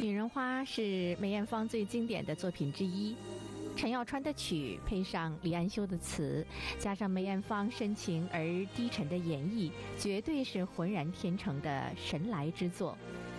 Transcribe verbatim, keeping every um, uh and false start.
女人花是梅艳芳最经典的作品之一，陈耀川的曲配上李安修的词，加上梅艳芳深情而低沉的演绎，绝对是浑然天成的神来之作。